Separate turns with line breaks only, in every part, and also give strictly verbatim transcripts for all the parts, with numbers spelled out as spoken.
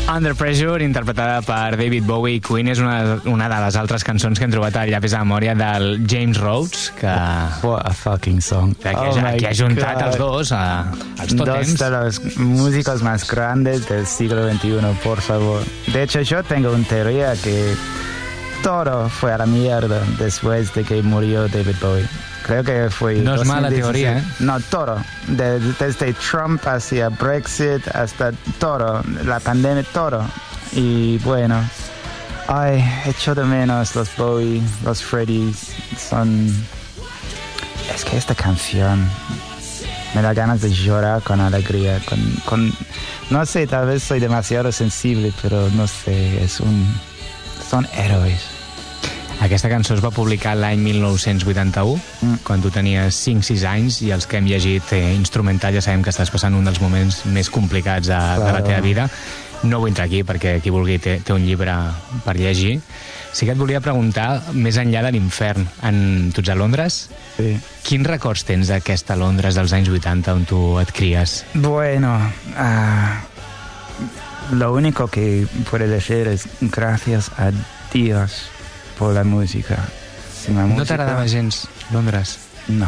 Under Pressure, interpretada per David Bowie i Queen, és una, una de les altres cançons que hem trobat al llapis de memòria del James Rhodes, que...
What a fucking song.
Que, oh ha, que ha juntat God. els dos, a, als tòtems.
Dos de los músicos más grandes del siglo veintiuno, por favor. De hecho, yo tengo una teoría que todo fue a la mierda después de que murió David Bowie. Creo que fue...
No es mala teoría, ¿eh?
No, todo. De, desde Trump hacia Brexit hasta todo. La pandemia, todo. Y bueno... Ay, echo de menos los Bowie, los Freddys. Son... Es que esta canción me da ganas de llorar con alegría. Con, con... No sé, tal vez soy demasiado sensible, pero no sé, es un... Son héroes.
Aquesta cançó es va publicar l'any mil nou-cents vuitanta-u, mm. quan tu tenies cinc sis anys, i els que hem llegit eh, instrumental ja sabem que estàs passant un dels moments més complicats de, claro. de la teva vida. No vull entrar aquí perquè qui vulgui té, té un llibre per llegir. Sí que et volia preguntar, més enllà de l'infern, en... tu ets a Londres?
Sí.
Quins records tens d'aquesta Londres dels anys vuitanta on tu et cries?
Bueno, uh, lo único que puedo decir es gracias a Dios por la música. Sin la
¿No
música,
te agradaba gens Londres?
No.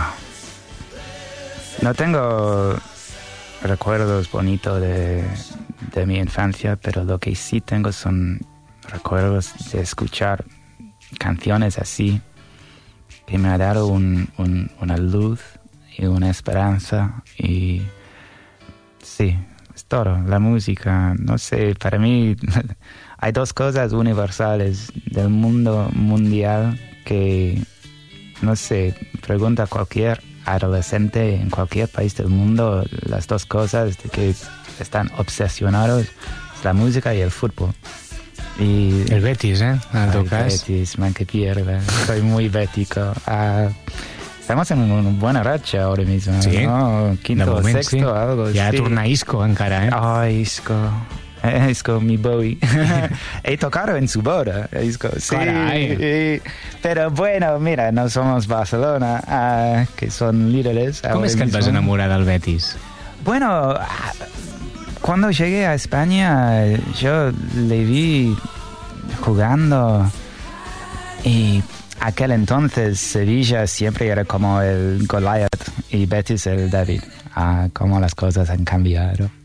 No tengo recuerdos bonitos de, de mi infancia, pero lo que sí tengo son recuerdos de escuchar canciones así que me ha dado un, un, una luz y una esperanza. Y sí, es todo. La música, no sé, para mí... Hay dos cosas universales del mundo mundial que, no sé, pregunta a cualquier adolescente en cualquier país del mundo, las dos cosas de que están obsesionados, la música y el fútbol. Y
el Betis, ¿eh? En tu cas.
Betis, man, que pierda. Soy muy bético. Uh, estamos en una buena racha ahora mismo,
sí,
¿no? Quinto,
moment,
sexto,
sí.
algo.
Ja
sí.
torna Isco encara, eh?
Ay, Isco. Isco, mi Bowie. He tocado en su boda, Isco. Sí, sí. Pero bueno, mira, no somos Barcelona, uh, que son líderes.
¿Cómo es que te vas a enamorar del Betis?
Bueno, cuando llegué a España, yo le vi jugando y aquel entonces Sevilla siempre era como el Goliath y Betis el David. Ah, cómo las cosas han cambiado.